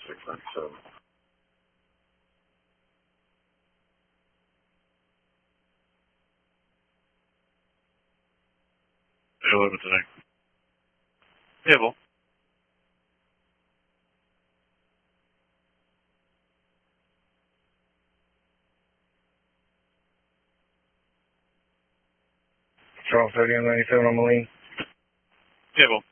697. A little bit today. Table. Charles 30 on 97 on Moline. Table.